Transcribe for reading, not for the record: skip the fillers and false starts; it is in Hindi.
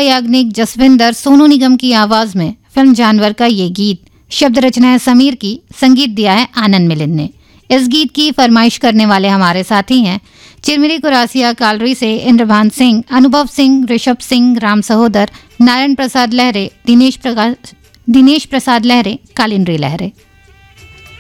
याग्निक, जसविंदर, सोनू निगम की आवाज में फिल्म जानवर का ये गीत। शब्द रचना है समीर की, संगीत दिया है आनंद मिलिंद ने। इस गीत की फरमाइश करने वाले हमारे साथी हैं चिरमिरी कुरासिया कालरी से इंद्रभान सिंह, अनुभव सिंह, ऋषभ सिंह, राम सहोदर, नारायण प्रसाद लहरे, दिनेश प्रसाद लहरे, कालिंद्री लहरे।